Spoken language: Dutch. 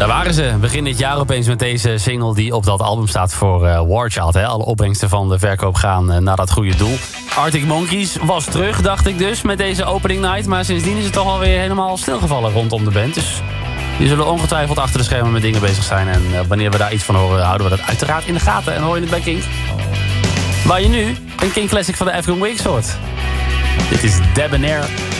Daar waren ze begin dit jaar opeens met deze single die op dat album staat voor War Child. Hè? Alle opbrengsten van de verkoop gaan naar dat goede doel. Arctic Monkeys was terug, dacht ik dus, met deze opening night. Maar sindsdien is het toch alweer helemaal stilgevallen rondom de band. Dus die zullen ongetwijfeld achter de schermen met dingen bezig zijn. En wanneer we daar iets van horen, houden we dat uiteraard in de gaten. En hoor je het bij Kink. Waar je nu een Kink Classic van de Afghan Wigs hoort. Dit is Debonair.